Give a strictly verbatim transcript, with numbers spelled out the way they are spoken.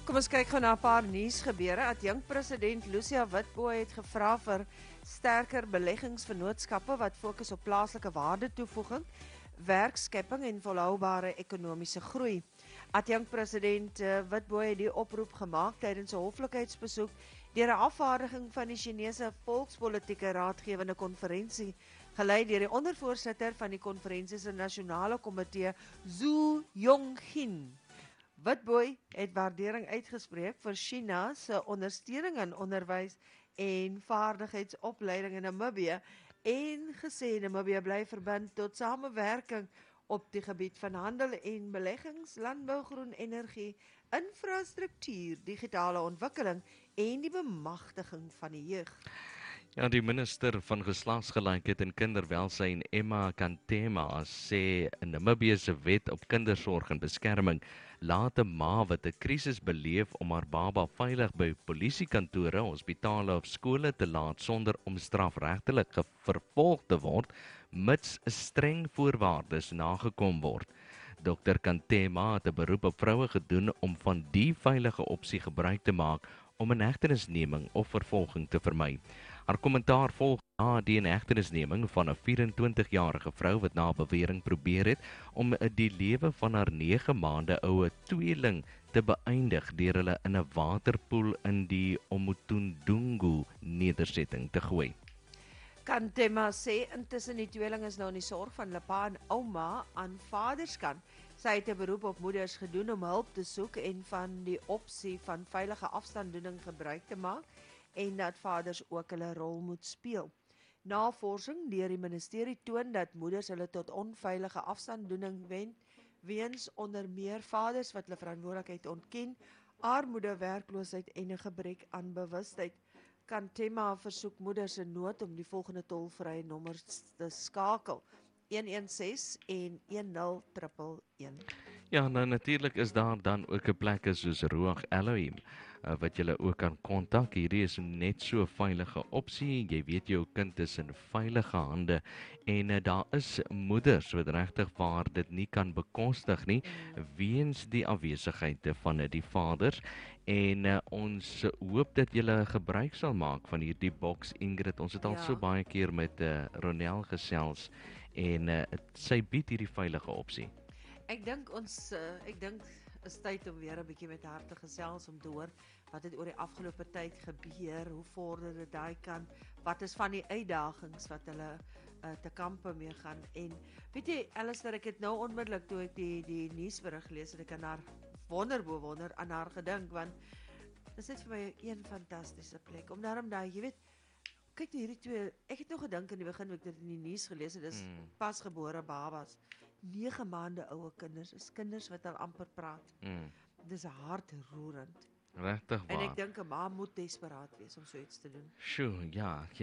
Kom ons kyk gou na 'n paar nuusgebeure. Adjunkpresident Lucia Witbooi het gevra vir sterker beleggingsvennootskappe wat fokus op plaaslike waardetoevoeging, werkskepping en volhoubare ekonomiese groei. Adjunkpresident uh, Witbooi het die oproep gemaak tydens 'n hoflikheidsbesoek deur 'n afvaardiging van die Chinese Volkspolitieke Raadgewende Konferensie, gelei deur die ondervoorsitter van die konferensie se nasionale komitee, Zhu Yongjin. Witbooi het waardering uitgespreek vir China se ondersteuning aan onderwys en vaardigheidsopleiding in Namibië en gesê Namibië bly verbind tot samewerking op die gebied van handel en beleggings, landbou, groen energie, infrastruktuur, digitale ontwikkeling en die bemagtiging van die jeug. Ja, die minister van geslagsgelykheid en kinderwelsyn, Emma Kantema, sê in Namibië se wet op kindersorg en beskerming laat 'n ma wat 'n krisis beleef om haar baba veilig by polisiekantore, hospitale of skole te laat sonder om strafregtelik vervolg te word, mits streng voorwaardes nagekom word. Dokter Kantema het 'n beroep op vroue gedoen om van die veilige opsie gebruik te maak om 'n hegtenisneming of vervolging te vermy. Haar kommentaar volg na die inhegtenisneming van 'n vyf-en-twintig-jarige vrou wat na bewering probeer het om die lewe van haar nege maande oue tweeling te beëindig deur hulle in 'n waterpoel in die Omutundungu nedersetting te gooi. Kantema sê intussen die tweeling is nou in die sorg van hulle pa en ouma aan vaderskant. Sy het 'n beroep op moeders gedoen om hulp te soek en van die opsie van veilige afstanddoening gebruik te maak en dat vaders ook hulle rol moet speel. Navorsing deur die ministerie toon dat moeders hulle tot onveilige afstanddoening wend weens onder meer vaders wat hulle verantwoordelikheid ontken, armoede, werkloosheid en 'n gebrek aan bewustheid. Kantema versoek moeders in nood om die volgende tolvrye nommers te skakel: een een ses en een nul een een een. Ja, nou natuurlik is daar dan ook 'n plekke soos Ruach Elohim uh, wat jy ook kan kontak. Hierdie is net so 'n veilige opsie. Jy weet jou kind is in veilige hande en uh, daar is moeders wat regtig waar dit nie kan bekostig nie weens die afwesigheid van uh, die vaders. En uh, ons hoop dat julle gebruik sal maak van hierdie boks, Ingrid. Ons het al Ja. so baie keer met uh, Ronel gesels en uh, sy bied hierdie veilige opsie. Ek dink ons uh, ek dink is tyd om weer 'n bietjie met haar te gesels om te hoor wat het oor die afgelope tyd gebeur, hoe vorder dit daai kan, wat is van die uitdagings wat hulle uh, te kampe mee gaan. En weet jy, Alistair, ek het nou onmiddellik toe ek die die nuusberig lees het ek aan haar wonder bo wonder aan haar gedink, want dit is net vir my een fantastiese plek om daarom daai, jy weet, kyk nou hierdie twee, ek het nog gedink in die begin toe ek dit in die nuus gelees het, dis Mm. pasgebore babas, nege maande oue kinders, is kinders wat al amper praat. Mm. Dis hartroerend. Regtig En waar. ek dink 'n ma moet desperaat wees om so iets te doen. Sjoe, ja.